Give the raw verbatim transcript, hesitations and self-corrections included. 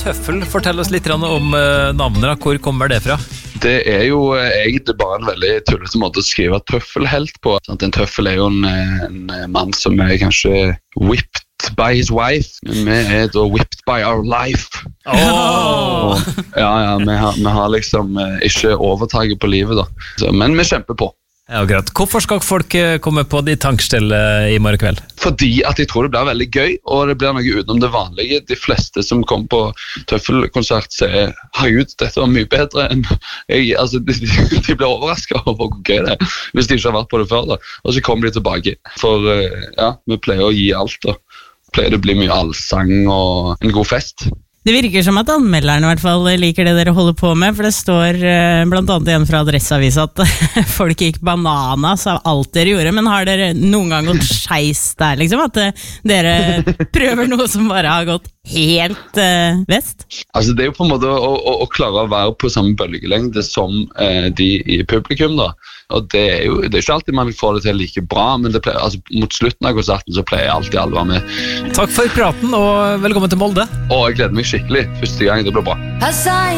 Tøffel, fortell oss litt om navnet, hvor kommer det fra? Det er jo egentlig bare en veldig tullete måte å skrive tøffelhelt på. En tøffel er jo en, en mann som er kanskje whipped by his wife, men vi er da whipped by our life. Oh. Og, ja, ja, vi har, vi har liksom ikke overtaget på livet da, Så, men vi kjemper på. Ja, greit. Hvorfor skal folk komme på de tankstellet i morgen kveld? Fordi at jeg tror det blir veldig gøy, og det blir noe utenom det vanlige. De fleste som kommer på tøffelkonsert sier, herregud, dette var mye bedre enn jeg. Altså, de, de blir overrasket over hvor gøy det er, hvis de ikke har vært på det før da. Og så kommer de tilbake. For ja, vi pleier å gi alt da. Pleier det å bli mye allsang og en god fest. Det virker som at anmelderen i hvert fall liker det dere holder på med, for det står blant annet igjen fra Adresseavisa at folk gikk bananas av alt dere gjorde, men har dere noen gang gått skeis der, liksom? At dere prøver noe som bare har gått helt uh, vest? Altså det er jo på en måte å, å, å klare å være på samme bølgelengde som uh, de i publikum da, og det er jo det er ikke alltid man får det til like bra, men det pleier, altså, mot slutten av konserten så pleier alltid alle være med. Takk for praten og velkommen til Molde. Og jeg gleder meg skikkelig, første gang det blir bra.